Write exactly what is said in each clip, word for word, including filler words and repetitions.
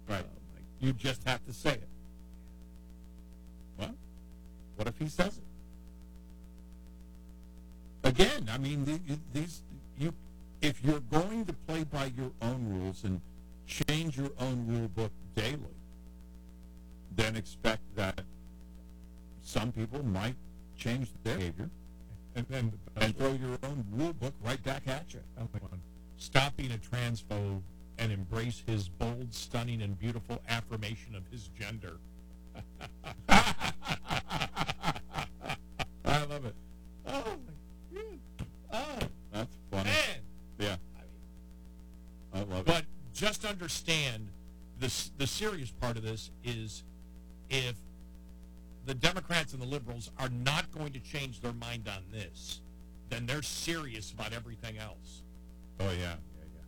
Right. Oh, my. You just have to say it. Well, what if he says it? Again, I mean, the, you- these you, if you're going to play by your own rules and change your own rule book daily, then expect that some people might change their behavior And then and throw your own rule book right back at you. oh, my God. Stop being a transphobe and embrace his bold, stunning, and beautiful affirmation of his gender. I love it. Oh, my God. Oh, That's funny. man. Yeah, I mean, I love it. but just understand the, s- the serious part of this is if the Democrats and the liberals are not going to change their mind on this, then they're serious about everything else. Oh, yeah, yeah, yeah.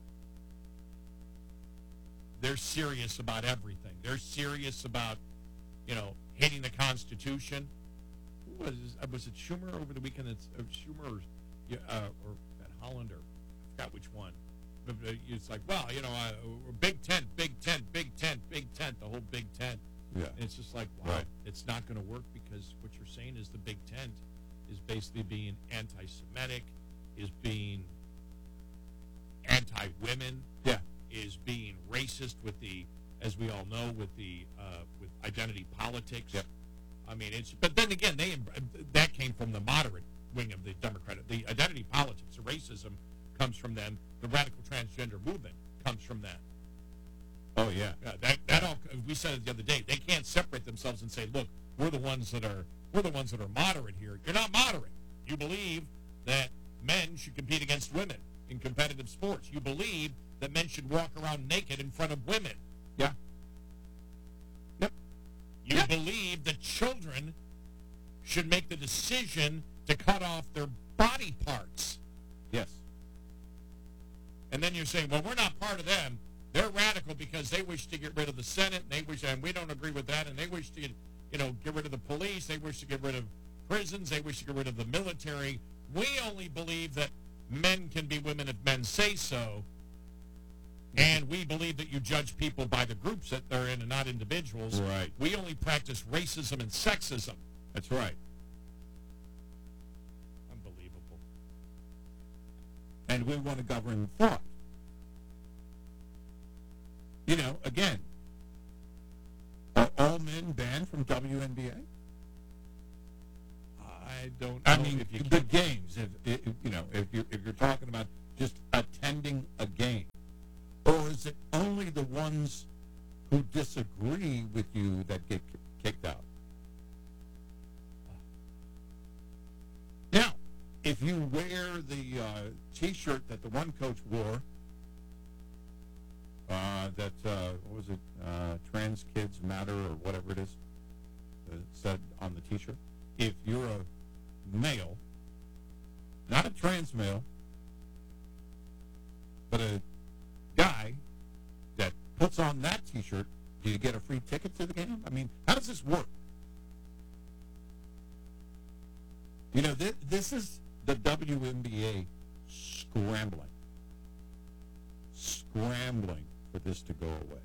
They're serious about everything. They're serious about, you know, hating the Constitution. Who was uh, was it Schumer over the weekend? It's uh, Schumer or, yeah, uh, or that Hollander. I forgot which one. But, uh, it's like, well, you know, uh, Big Tent, Big Tent, Big Tent, Big Tent, the whole Big Tent. Yeah. And it's just like, wow, Right. it's not going to work because what you're saying is the Big Tent is basically being anti-Semitic, is being anti-women, Yeah. is being racist with the, as we all know, with the uh, with identity politics. Yep. I mean, it's. But then again, they that came from the moderate wing of the Democratic. The identity politics, the racism, comes from them. The radical transgender movement comes from that. Oh, yeah. Yeah, that that all. We said it the other day. They can't separate themselves and say, "Look, we're the ones that are we're the ones that are moderate here." You're not moderate. You believe that men should compete against women in competitive sports. You believe that men should walk around naked in front of women. Yeah. Yep. You Yeah. believe that children should make the decision to cut off their body parts. Yes. And then you're saying, well, we're not part of them. They're radical because they wish to get rid of the Senate, and they wish, and we don't agree with that, and they wish to, you know, get rid of the police. They wish to get rid of prisons. They wish to get rid of the military. We only believe that men can be women if men say so, and we believe that you judge people by the groups that they're in and not individuals. Right. We only practice racism and sexism. That's right. Unbelievable. And we want to govern thought. You know, again, are all men banned from W N B A? I don't know I mean, if you the can. games. If, if you know, if you if you're talking about just attending a game, or is it only the ones who disagree with you that get kicked out? Now, if you wear the uh, T-shirt that the one coach wore, uh, that uh, what was it? Uh, Trans Kids Matter or whatever it is, uh, it said on the T-shirt. If you're a male, not a trans male, but a guy that puts on that T-shirt, do you get a free ticket to the game? I mean, how does this work? You know, th- this is the W N B A scrambling, scrambling for this to go away.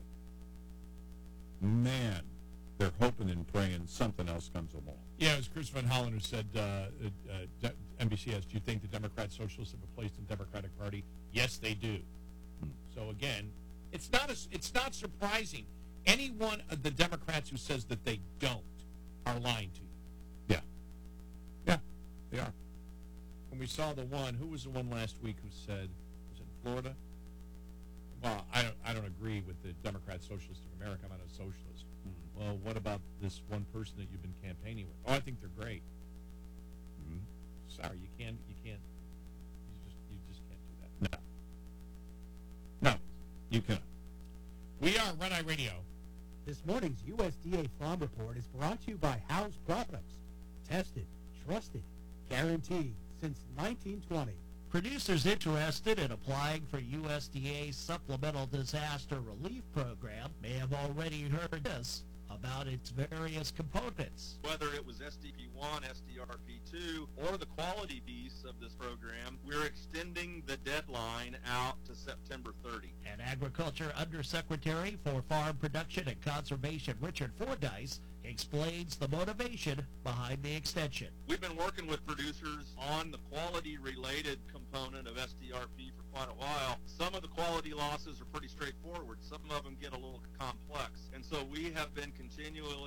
Man, they're hoping and praying something else comes along. Yeah, as Chris Van Hollen who said, uh, uh, uh, N B C S, do you think the Democrats, Socialists have a place in the Democratic Party? Yes, they do. Hmm. So again, it's not a, it's not surprising. Any one of the Democrats who says that they don't are lying to you. Yeah. Yeah, they are. When we saw the one, who was the one last week who said, was it in Florida? Well, I don't, I don't agree with the Democrat Socialist of America. I'm not a socialist. Mm-hmm. Well, what about this one person that you've been campaigning with? Oh, I think they're great. Mm-hmm. Sorry, you can't, you can't, you just, you just can't do that. No. No, you cannot. We are Red Eye Radio. This morning's U S D A Farm Report is brought to you by House Products. Tested, trusted, guaranteed since nineteen twenty. Producers interested in applying for U S D A's Supplemental Disaster Relief Program may have already heard this. about its various components. Whether it was S D P one, S D R P two, or the quality piece of this program, we're extending the deadline out to September thirtieth. And Agriculture Undersecretary for Farm Production and Conservation Richard Fordyce explains the motivation behind the extension. We've been working with producers on the quality-related component of S D R P for quite a while. Some of the quality losses are pretty straightforward. Some of them get a little complex. And so we have been continually